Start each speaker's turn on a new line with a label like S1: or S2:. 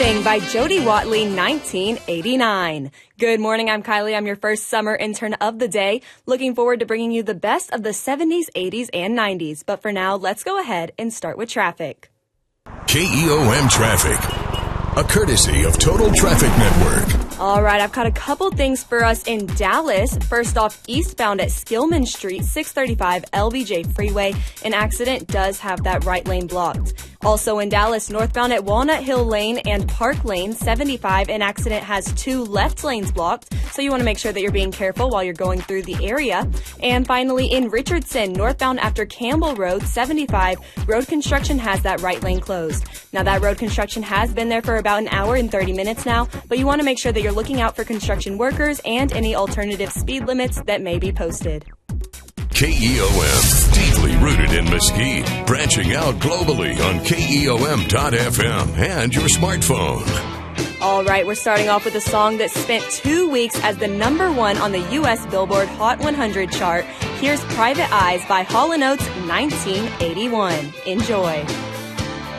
S1: Everything by Jody Watley, 1989. Good morning, I'm Kylie. I'm your first summer intern of the day. Looking forward to bringing you the best of the 70s, 80s, and 90s. But for now, let's go ahead and start with traffic.
S2: KEOM Traffic, a courtesy of Total Traffic Network.
S1: All right, I've got a couple things for us in Dallas. First off, eastbound at Skillman Street, 635 LBJ Freeway. An accident does have that right lane blocked. Also in Dallas, northbound at Walnut Hill Lane and Park Lane, 75, an accident has two left lanes blocked, so you want to make sure that you're being careful while you're going through the area. And finally, in Richardson, northbound after Campbell Road, 75, road construction has that right lane closed. Now, that road construction has been there for about an hour and 30 minutes now, but you want to make sure that you're looking out for construction workers and any alternative speed limits that may be posted.
S2: KEOM, deeply rooted in Mesquite, branching out globally on KEOM.FM and your smartphone.
S1: All right, we're starting off with a song that spent 2 weeks as the #1 on the U.S. Billboard Hot 100 chart. Here's Private Eyes by Hall & Oates, 1981. Enjoy.